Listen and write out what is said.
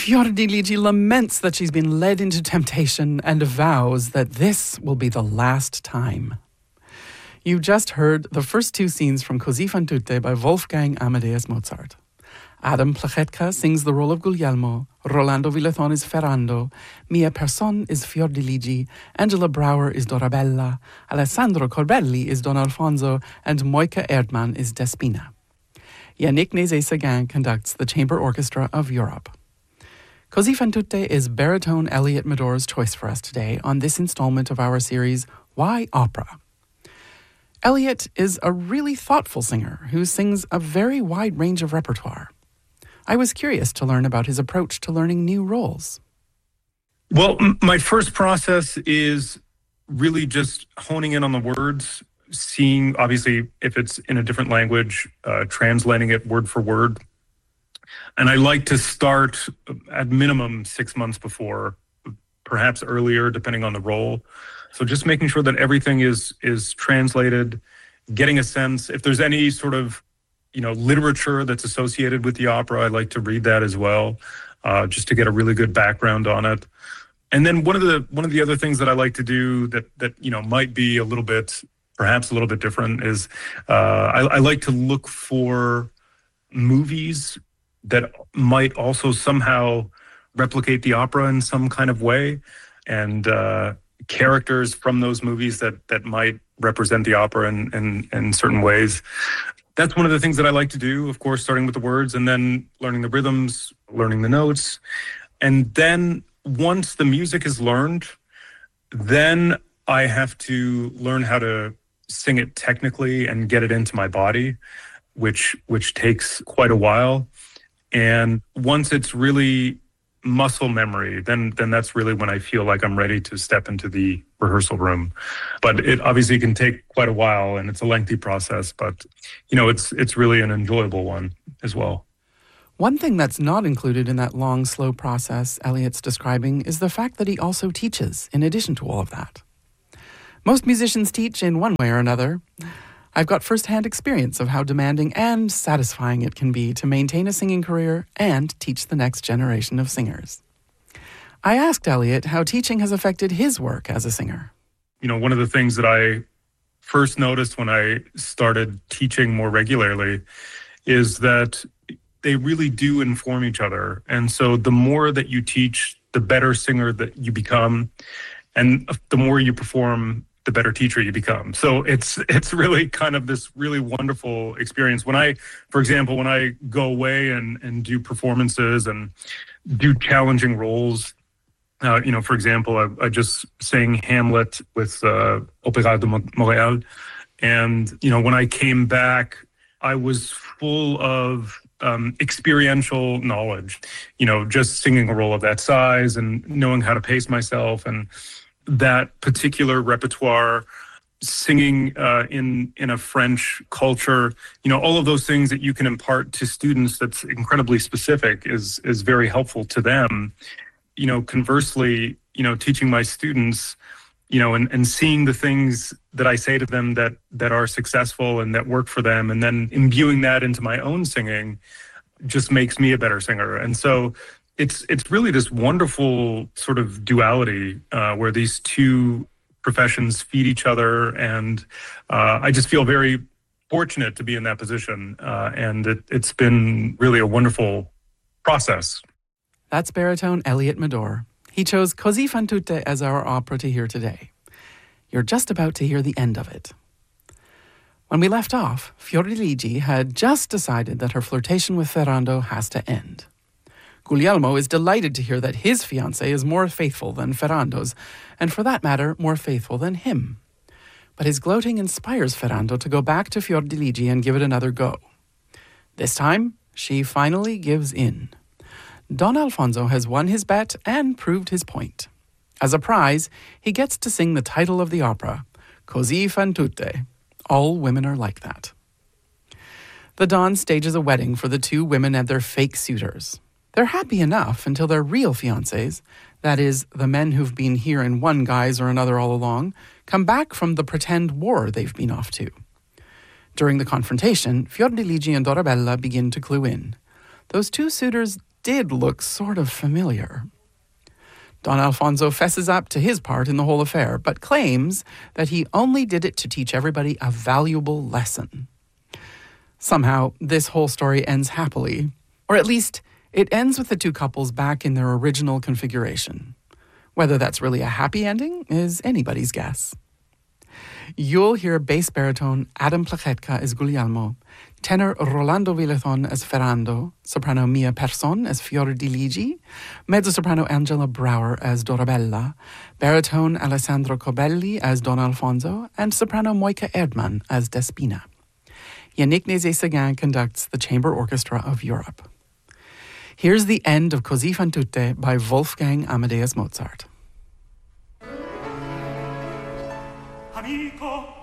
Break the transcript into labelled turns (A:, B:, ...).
A: Fiordiligi laments that she's been led into temptation and vows that this will be the last time. You just heard the first two scenes from Così fan tutte by Wolfgang Amadeus Mozart. Adam Plachetka sings the role of Guglielmo, Rolando Villethon is Ferrando, Mia Person is Fiordiligi, Angela Brouwer is Dorabella, Alessandro Corbelli is Don Alfonso, and Moika Erdmann is Despina. Yannick Nézet-Séguin conducts the Chamber Orchestra of Europe. Così fan tutte is baritone Elliott Medor's choice for us today on this installment of our series, Why Opera? Elliott is a really thoughtful singer who sings a very wide range of repertoire. I was curious to learn about his approach to learning new roles.
B: Well, my first process is really just honing in on the words, seeing, obviously, if it's in a different language, translating it word for word. And I like to start at minimum 6 months before, perhaps earlier, depending on the role. So just making sure that everything is translated, getting a sense. If there's any sort of literature that's associated with the opera, I like to read that as well, just to get a really good background on it. And then one of the other things that I like to do that might be perhaps a little bit different is I like to look for movies that might also somehow replicate the opera in some kind of way, and characters from those movies that might represent the opera in certain ways. That's one of the things that I like to do, of course, starting with the words and then learning the rhythms, learning the notes. And then once the music is learned, then I have to learn how to sing it technically and get it into my body, which takes quite a while. And once it's really muscle memory, then that's really when I feel like I'm ready to step into the rehearsal room. But it obviously can take quite a while, and it's a lengthy process, but it's really an enjoyable one as well.
A: One thing that's not included in that long, slow process Elliott's describing is the fact that he also teaches in addition to all of that. Most musicians teach in one way or another. I've got first-hand experience of how demanding and satisfying it can be to maintain a singing career and teach the next generation of singers. I asked Elliott how teaching has affected his work as a singer.
B: One of the things that I first noticed when I started teaching more regularly is that they really do inform each other. And so the more that you teach, the better singer that you become, and the more you perform, the better teacher you become. So it's really kind of this really wonderful experience. For example, when I go away and do performances and do challenging roles, for example, I just sang Hamlet with Opéra de Montréal. And, when I came back, I was full of experiential knowledge, just singing a role of that size and knowing how to pace myself and that particular repertoire, singing in a French culture, all of those things that you can impart to students that's incredibly specific is very helpful to them. Conversely, teaching my students, and seeing the things that I say to them that are successful and that work for them, and then imbuing that into my own singing just makes me a better singer. And so it's really this wonderful sort of duality where these two professions feed each other, and I just feel very fortunate to be in that position, and it's been really a wonderful process.
A: That's baritone Elliott Medor. He chose Così fan tutte as our opera to hear today. You're just about to hear the end of it. When we left off, Fiordiligi had just decided that her flirtation with Ferrando has to end. Guglielmo is delighted to hear that his fiancée is more faithful than Ferrando's, and for that matter, more faithful than him. But his gloating inspires Ferrando to go back to Fiordiligi and give it another go. This time, she finally gives in. Don Alfonso has won his bet and proved his point. As a prize, he gets to sing the title of the opera, Così fan tutte. All women are like that. The Don stages a wedding for the two women and their fake suitors. They're happy enough until their real fiancés, that is, the men who've been here in one guise or another all along, come back from the pretend war they've been off to. During the confrontation, Fiordiligi and Dorabella begin to clue in. Those two suitors did look sort of familiar. Don Alfonso fesses up to his part in the whole affair, but claims that he only did it to teach everybody a valuable lesson. Somehow, this whole story ends happily, or at least it ends with the two couples back in their original configuration. Whether that's really a happy ending is anybody's guess. You'll hear bass baritone Adam Plachetka as Guglielmo, tenor Rolando Villathon as Ferrando, soprano Mia Person as Fiordiligi, mezzo-soprano Angela Brower as Dorabella, baritone Alessandro Cobelli as Don Alfonso, and soprano Moika Erdmann as Despina. Yannick Nézet-Séguin conducts the Chamber Orchestra of Europe. Here's the end of Così fan tutte by Wolfgang Amadeus Mozart.
C: Amico